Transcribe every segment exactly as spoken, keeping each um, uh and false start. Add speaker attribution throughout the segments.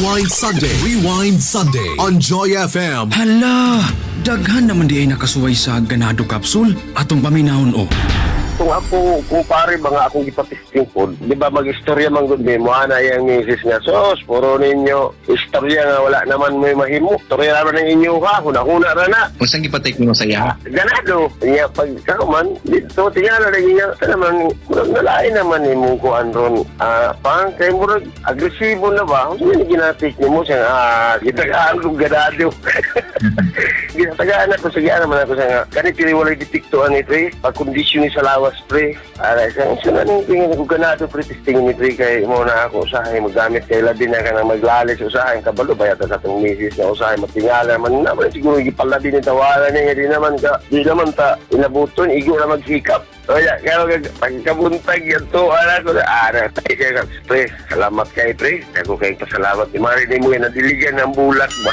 Speaker 1: Rewind Sunday. Rewind Sunday on Joy F M.
Speaker 2: Hala, daghan naman di ay nakasuway sa ganado capsule atong paminahon o.
Speaker 3: Kung ako, kung pare mga akong ipatisting po, di ba mag-istorya man gud mo, ana yung misis nga, sos, puro ninyo, istorya nga wala naman may mahimo. Istorya naman ng inyo ha, huna-huna na na.
Speaker 4: Kung saan ipatake mo sa iya?
Speaker 3: Ganado. Iya, pag kaman, dito, tingala na niya, sa naman, murag nalain naman ni mong kuan ron, ah, pang, kay murag, agresibo na ba? Kung saan ginatik niyo mo siya, ah, gitagaan kong ganado. Ginatagaan ako, sige naman ako siya nga, kanit tiniwalay detektuan ito eh, pag-kondisyon ni sa lawas pre. Aray, siya, siya na nang tingin ko ganado pre, testingin ni pre, kay muna ako usahay, magamit kay labi na ka na maglalis usahay, kabalo, bayata sa itong misis na usahay, matingala naman naman, siguro ipalabi ni tawanan niya, di naman ka, di naman ta, inabuton, igo na magsikap. O ya, kaya pagkabuntag yan to, ala ko na, ara, tayo kayo, pre, salamat kayo pre, ako kayo pasalamat, di marinig mo yan, nadiligan ng bulat ba?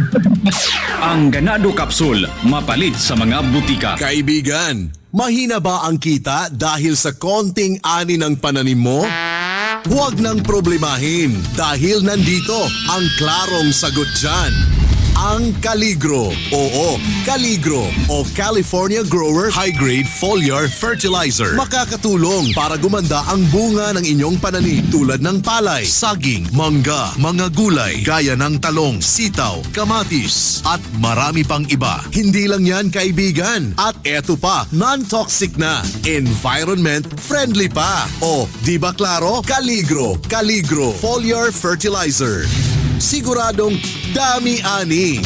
Speaker 2: Ang ganado capsule, mapalit sa mga butika.
Speaker 1: Kaibigan, mahina ba ang kita dahil sa konting ani ng pananim mo? Huwag nang problemahin dahil nandito ang klarong sagot dyan. Ang Caligro. Oo, Caligro o California Grower High Grade Foliar Fertilizer. Makakatulong para gumanda ang bunga ng inyong pananim tulad ng palay, saging, mangga, mga gulay, gaya ng talong, sitaw, kamatis, at marami pang iba. Hindi lang yan kaibigan. At eto pa, non-toxic na, environment friendly pa. O, di ba klaro? Caligro, Caligro Foliar Fertilizer. Siguradong dami-ani.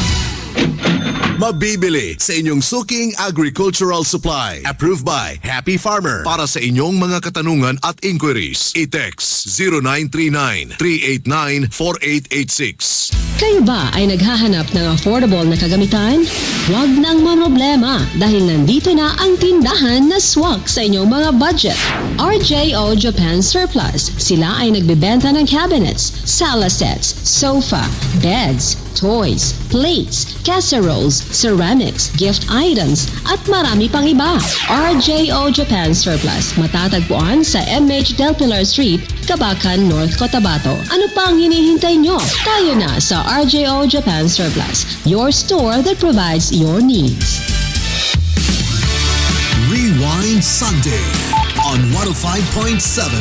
Speaker 1: Mabibili sa inyong suking agricultural supply. Approved by Happy Farmer. Para sa inyong mga katanungan at inquiries, i-text zero nine three nine, three eight nine, four eight eight six.
Speaker 5: Kayo ba ay naghahanap ng affordable na kagamitan? Huwag nang mamroblema dahil nandito na ang tindahan na swak sa inyong mga budget. R J O Japan Surplus. Sila ay nagbebenta ng cabinets, sala sets, sofa, beds, toys, plates, casseroles, ceramics, gift items, at marami pang iba. R J O Japan Surplus. Matatagpuan sa M H Del Pilar Street, Kabakan, North Cotabato. Ano pa ang hinihintay nyo? Tayo na sa R J O Japan Surplus, your store that provides your needs.
Speaker 1: Rewind Sunday on one oh five point seven